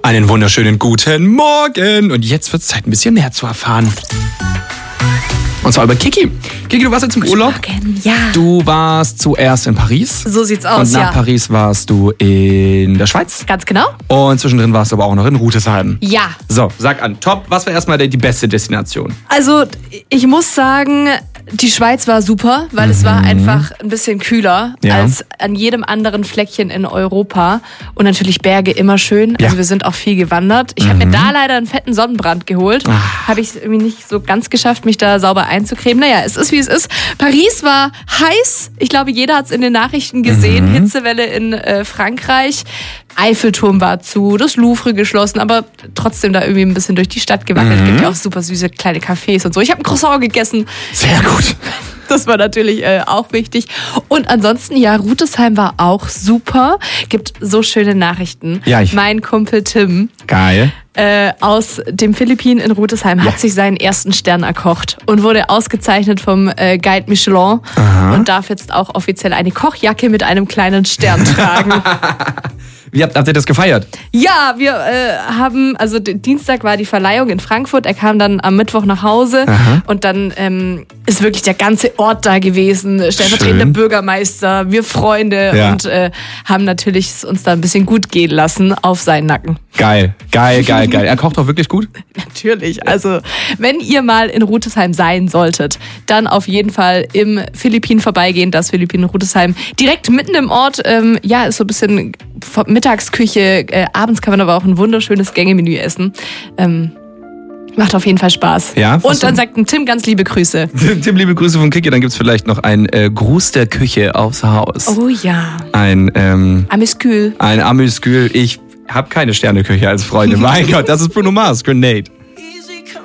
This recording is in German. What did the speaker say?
Einen wunderschönen guten Morgen. Und jetzt wird es Zeit, ein bisschen mehr zu erfahren. Und zwar über Kiki. Kiki, du warst jetzt im Urlaub. Morgen, ja. Du warst zuerst in Paris. So sieht's aus, und nach Paris warst du in der Schweiz. Ganz genau. Und zwischendrin warst du aber auch noch in Rudesheim. Ja. So, sag an, top, was war erstmal die beste Destination? Also, ich muss sagen, die Schweiz war super, weil es war einfach ein bisschen kühler als an jedem anderen Fleckchen in Europa. Und natürlich Berge immer schön. Ja. Also wir sind auch viel gewandert. Ich habe mir da leider einen fetten Sonnenbrand geholt. Habe ich es irgendwie nicht so ganz geschafft, mich da sauber einzucremen. Naja, es ist wie es ist. Paris war heiß. Ich glaube, jeder hat es in den Nachrichten gesehen. Hitzewelle in Frankreich. Eiffelturm war zu, das Louvre geschlossen, aber trotzdem da irgendwie ein bisschen durch die Stadt gewackelt. Gibt ja auch super süße kleine Cafés und so. Ich habe ein Croissant gegessen. Sehr gut. Das war natürlich auch wichtig. Und ansonsten, ja, Rudesheim war auch super. Gibt so schöne Nachrichten. Ja, mein Kumpel Tim Geil. aus dem Philippinen in Rudesheim hat sich seinen ersten Stern erkocht und wurde ausgezeichnet vom Guide Michelin und darf jetzt auch offiziell eine Kochjacke mit einem kleinen Stern tragen. Wie habt ihr das gefeiert? Ja, wir haben, also Dienstag war die Verleihung in Frankfurt, er kam dann am Mittwoch nach Hause und dann ist wirklich der ganze Ort da gewesen, stellvertretender Bürgermeister, wir Freunde und haben natürlich uns da ein bisschen gut gehen lassen auf seinen Nacken. Geil. Er kocht auch wirklich gut? Natürlich, also wenn ihr mal in Rudesheim sein solltet, dann auf jeden Fall im Philippinen vorbeigehen, das Philippinen Rudesheim, direkt mitten im Ort, ist so ein bisschen Mittagsküche, abends kann man aber auch ein wunderschönes Gängemenü essen. Macht auf jeden Fall Spaß. Ja, und dann sagt ein Tim ganz liebe Grüße. Tim, liebe Grüße von Kiki. Dann gibt's vielleicht noch einen Gruß der Küche aufs Haus. Oh ja. Ein Amüskül. Ein Amüskül. Ich habe keine Sterneküche als Freundin. Mein Gott, das ist Bruno Mars, Grenade.